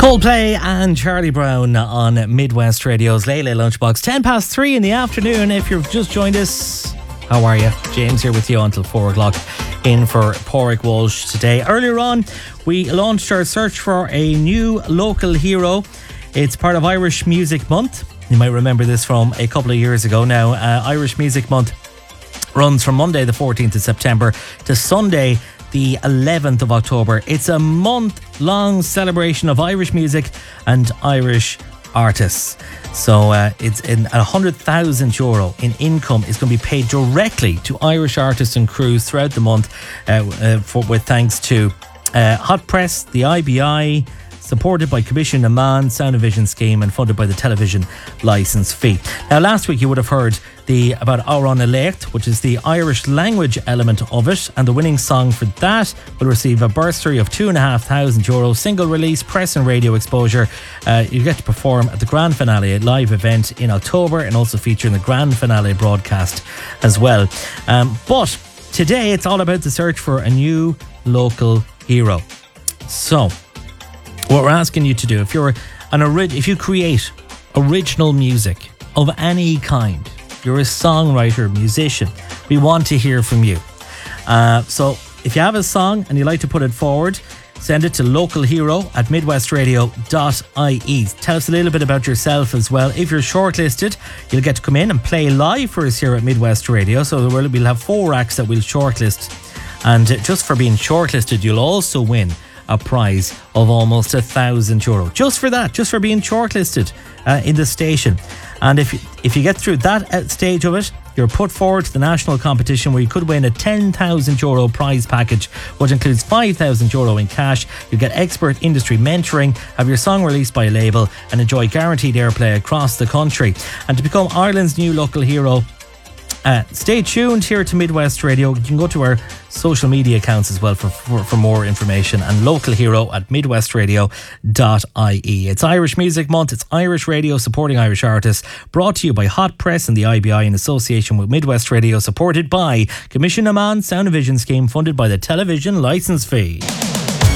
Coldplay and Charlie Brown on Midwest Radio's Late Late Lunchbox. 3:10 in the afternoon. If you've just joined us, how are you? James here with you until 4 o'clock in for Pádraig Walsh today. Earlier on, we launched our search for a new local hero. It's part of Irish Music Month. You might remember this from a couple of years ago now. Irish Music Month runs from Monday the 14th of September to Sunday the 11th of October. It's a month-long celebration of Irish music and Irish artists. So it's in €100,000 in income is going to be paid directly to Irish artists and crews throughout the month with thanks to Hot Press, the IBI, supported by Commission na Man Sound and Vision scheme and funded by the television licence fee. Now, last week you would have heard about Áran Elect, which is the Irish language element of it, and the winning song for that will receive a bursary of €2,500, single release, press and radio exposure. You get to perform at the Grand Finale, a live event in October, and also feature in the Grand Finale broadcast as well. But today it's all about the search for a new local hero. So what we're asking you to do, if you create original music of any kind, you're a songwriter, musician, we want to hear from you. So if you have a song and you'd like to put it forward, send it to localhero@midwestradio.ie. Tell us a little bit about yourself as well. If you're shortlisted, you'll get to come in and play live for us here at Midwest Radio. So we'll have 4 acts that we'll shortlist. And just for being shortlisted, you'll also win a prize of almost €1,000 just for that, just for being shortlisted in the station. And if you get through that stage of it, you're put forward to the national competition where you could win a €10,000 prize package, which includes €5,000 in cash. You get expert industry mentoring, have your song released by a label, and enjoy guaranteed airplay across the country. And to become Ireland's new local hero, stay tuned here to Midwest Radio. You can go to our social media accounts as well for more information, and localhero@midwestradio.ie. It's Irish Music Month. It's Irish radio supporting Irish artists, brought to you by Hot Press and the IBI in association with Midwest Radio, supported by Commission na Man Sound and Vision scheme funded by the television licence fee.